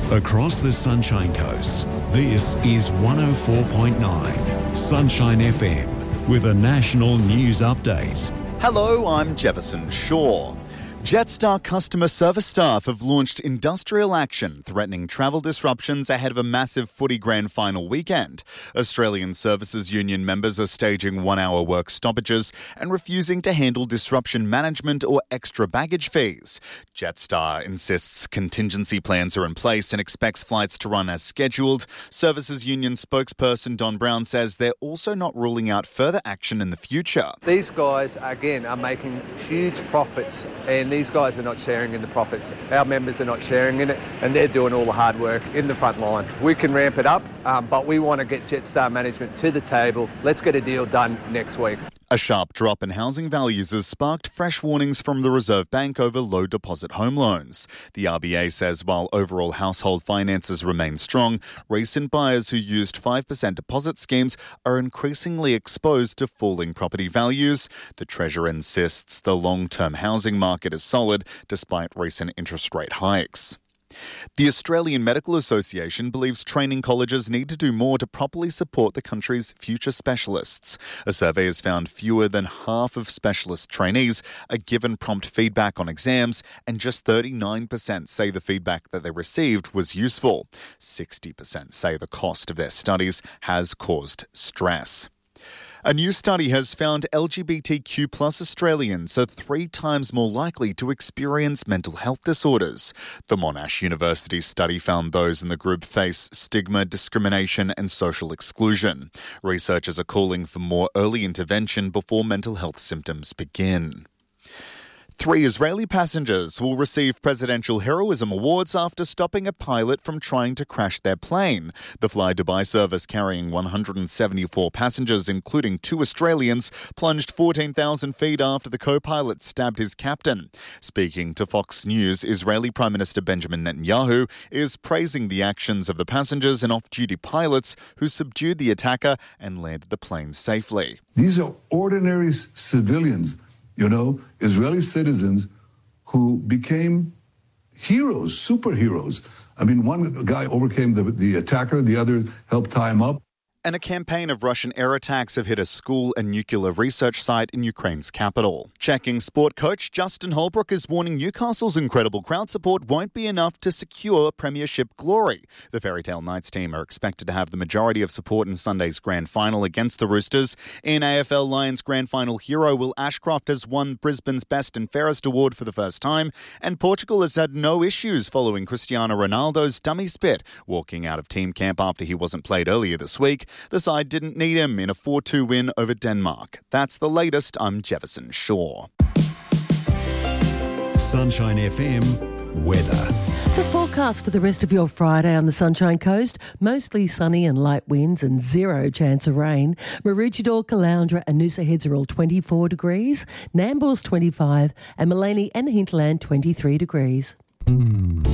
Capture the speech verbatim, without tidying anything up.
Across the Sunshine Coast, this is one oh four point nine Sunshine F M with a national news update. Hello, I'm Jefferson Shaw. Jetstar customer service staff have launched industrial action threatening travel disruptions ahead of a massive footy grand final weekend. Australian Services Union members are staging one-hour work stoppages and refusing to handle disruption management or extra baggage fees. Jetstar insists contingency plans are in place and expects flights to run as scheduled. Services Union spokesperson Don Brown says they're also not ruling out further action in the future. These guys, again, are making huge profits, and these guys are not sharing in the profits. Our members are not sharing in it, and they're doing all the hard work in the front line. We can ramp it up, um, but we want to get Jetstar management to the table. Let's get a deal done next week. A sharp drop in housing values has sparked fresh warnings from the Reserve Bank over low deposit home loans. The R B A says while overall household finances remain strong, recent buyers who used five percent deposit schemes are increasingly exposed to falling property values. The Treasurer insists the long-term housing market is solid despite recent interest rate hikes. The Australian Medical Association believes training colleges need to do more to properly support the country's future specialists. A survey has found fewer than half of specialist trainees are given prompt feedback on exams, and just thirty-nine percent say the feedback that they received was useful. sixty percent say the cost of their studies has caused stress. A new study has found L G B T Q plus Australians are three times more likely to experience mental health disorders. The Monash University study found those in the group face stigma, discrimination and social exclusion. Researchers are calling for more early intervention before mental health symptoms begin. Three Israeli passengers will receive Presidential Heroism Awards after stopping a pilot from trying to crash their plane. The Fly Dubai service carrying one hundred seventy-four passengers, including two Australians, plunged fourteen thousand feet after the co-pilot stabbed his captain. Speaking to Fox News, Israeli Prime Minister Benjamin Netanyahu is praising the actions of the passengers and off-duty pilots who subdued the attacker and landed the plane safely. These are ordinary civilians. You know, Israeli citizens who became heroes, superheroes. I mean, one guy overcame the, the attacker, the other helped tie him up. And a campaign of Russian air attacks have hit a school and nuclear research site in Ukraine's capital. Checking sport coach Justin Holbrook is warning Newcastle's incredible crowd support won't be enough to secure premiership glory. The Fairy Tale Knights team are expected to have the majority of support in Sunday's grand final against the Roosters. In A F L Lions grand final hero Will Ashcroft has won Brisbane's Best and Fairest award for the first time, and Portugal has had no issues following Cristiano Ronaldo's dummy spit, walking out of team camp after he wasn't played earlier this week. The side didn't need him in a four two win over Denmark. That's the latest. I'm Jefferson Shaw. Sunshine F M weather. The forecast for the rest of your Friday on the Sunshine Coast, mostly sunny and light winds and zero chance of rain. Maroochydore, Caloundra and Noosa Heads are all twenty-four degrees, Nambour's twenty-five and Maleny and Hinterland twenty-three degrees.